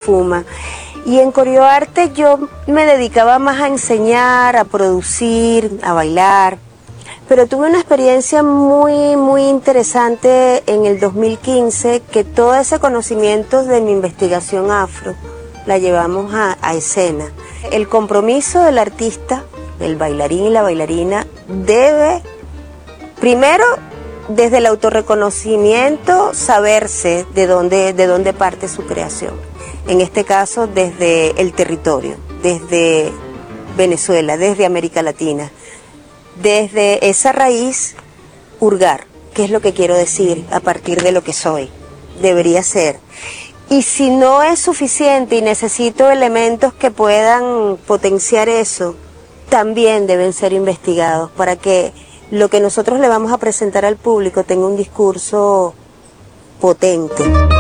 fuma. Y en Corioarte yo me dedicaba más a enseñar, a producir, a bailar. Pero tuve una experiencia muy interesante en el 2015, que todo ese conocimiento de mi investigación afro la llevamos a escena. El compromiso del artista, del bailarín y la bailarina, debe, primero, desde el autorreconocimiento, saberse de dónde parte su creación. En este caso, desde el territorio, desde Venezuela, desde América Latina. Desde esa raíz, hurgar, qué es lo que quiero decir a partir de lo que soy, debería ser. Y si no es suficiente y necesito elementos que puedan potenciar eso, también deben ser investigados para que lo que nosotros le vamos a presentar al público tenga un discurso potente.